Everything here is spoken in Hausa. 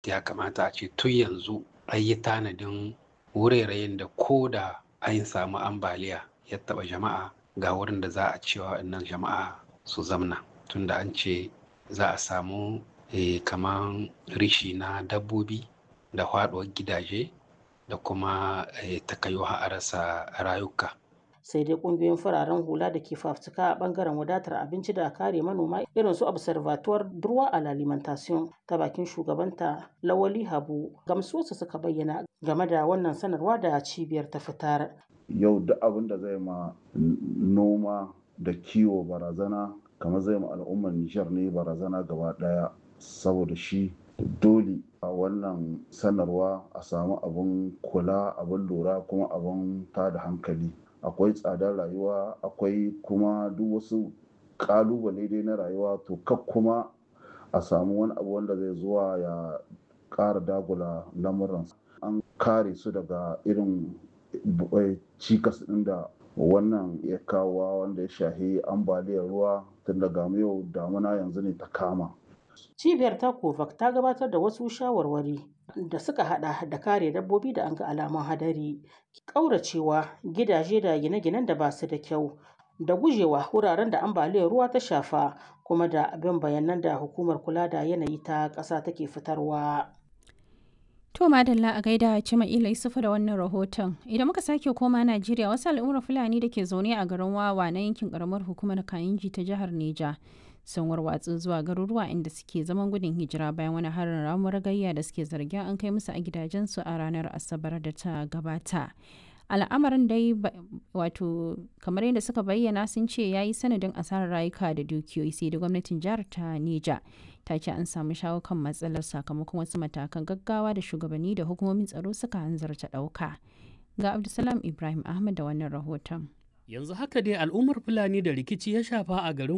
Ya kamata a ce tun yanzu an yi tanadin wuraren da ko da an samu ambaliya ya taɓa jama'a ga wurin da za a cewa waɗannan jama'a su zamna. Tunda an ce za a samu kaman rishi na dabbobi da faɗuwar gidaje da kuma takayuwa a rasa rayuka. Sai dai kungiyoyin fararen hula da ke fafutuka a bangaren wadatar abinci da kare manoma irin su Observatoire Droit à l'Alimentation ta bakin shugabanta Lawali Habu gamsuwarsu suka bayyana game da wannan sanarwa da cibiyar ta fitar. Yau duk abin da zai ma noma da kiwo barazana kamar zai ma al'ummar Nijar ne barazana gaba daya, saboda shi dole a wannan sanarwa a samu abin kula, abin lura kuma abin tada hankali. Akwai tsadar rayuwa, akwai kuma duk wasu kalubale dai na rayuwa, to kak kuma a samu wani abu wanda zai zuwa ya ƙara dagula lamuran. An kare su daga irin cikas ɗin da wannan ya kawo wanda ya shahi ambaliyar ruwa tun daga yau damuna yanzu ne ta kama. Cibiyar ta COVAX ta gabatar da wasu shawarwari da suka hada da kare dabbobi da an ga alamun hadari, ƙauracewa gidaje da gine-ginen da ba su da kyau, da gujewa wuraren da ambaliyar ruwa ta shafa, kuma da bin bayanan da hukumar kula da yanayi ta ƙasa take fitarwa. To madalla a gaida Cima'ila Isufu da wannan rahoton. Idan muka sake koma Najeriya, wasu al'ummar Fulani da ke zaune a garin Wawa na yankin karamar hukumar Kayinji ta jihar Neja sun warwatsu zuwa garuruwa inda suke zaman gudun hijira bayan wani harin ramuwar gayya da suke zargin an kai musu a gidajensu a ranar Asabar da ta gabata. Al'amarin dai wato kamar yadda suka bayyana sun ce ya yi sanadin asarar rayuka da dukiyoyi, sai da gwamnatin jihar ta Neja ta ce an samu shawo kan matsalar sakamakon wasu matakan gaggawa da shugabanni da hukumomin tsaro suka hanzarta ɗauka. Ga Abdulsalam Ibrahim Ahmad da wannan rahoton. Yanzu haka dai al'ummar Fulani da rikici ya shafa a garin